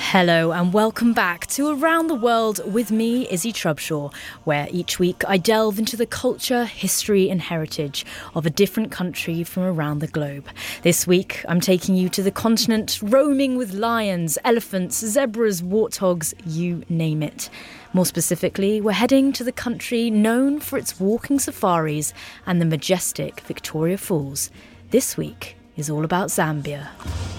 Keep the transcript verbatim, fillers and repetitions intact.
Hello and welcome back to Around the World with me, Izzy Trubshaw, where each week I delve into the culture, history and heritage of a different country from around the globe. This week I'm taking you to the continent roaming with lions, elephants, zebras, warthogs, you name it. More specifically, we're heading to the country known for its walking safaris and the majestic Victoria Falls. This week is all about Zambia.